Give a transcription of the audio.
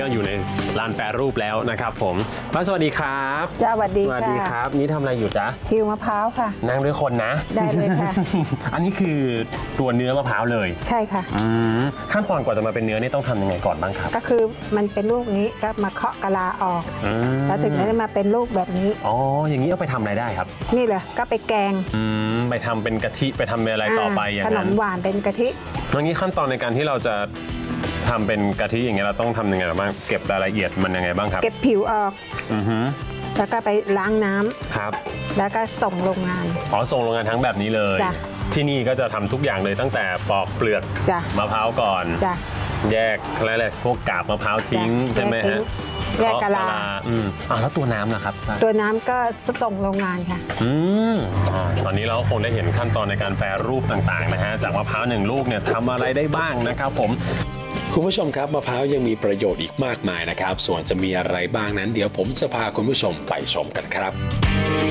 อยู่ในลานแปรรูปแล้วนะครับผมป้าสวัสดีครับจ้าสวัสดีสวัสดีครับนี่ทำอะไรอยู่จ๊ะชิวมะพร้าวค่ะนั่งด้วยคนนะได้เลยค่ะอันนี้คือตัวเนื้อมะพร้าวเลยใช่ค่ะขั้นตอนก่อนจะมาเป็นเนื้อนี่ต้องทำยังไงก่อนบ้างครับก็คือมันเป็นลูกนี้ก็มาเคาะกะลาออกแล้วถึงจะมาเป็นลูกแบบนี้อ๋ออย่างนี้เอาไปทำอะไรได้ครับนี่เลยก็ไปแกงไปทำเป็นกะทิไปทำอะไรต่อไปอย่างนั้นขนมหวานเป็นกะทิอย่างนี้ขั้นตอนในการที่เราจะทำเป็นกะทิอย่างเงี้ยเราต้องทำยังไงบ้างเก็บรายละเอียดมันยังไงบ้างครับเก็บผิวออกแล้วก็ไปล้างน้ำครับแล้วก็ส่งโรงงานส่งโรงงานทั้งแบบนี้เลยที่นี่ก็จะทำทุกอย่างเลยตั้งแต่ปอกเปลือกมะพร้าวก่อนแยกอะไรพวกกาบมะพร้าวทิ้งใช่ไหมฮะแยกกะลาแล้วตัวน้ำล่ะครับตัวน้ำก็ส่งโรงงานค่ะตอนนี้เราคงได้เห็นขั้นตอนในการแปรรูปต่างๆนะฮะจากมะพร้าว1ลูกเนี่ยทำอะไรได้บ้างนะครับผมคุณผู้ชมครับมะพร้าวยังมีประโยชน์อีกมากมายนะครับส่วนจะมีอะไรบ้างนั้นเดี๋ยวผมจะพาคุณผู้ชมไปชมกันครับ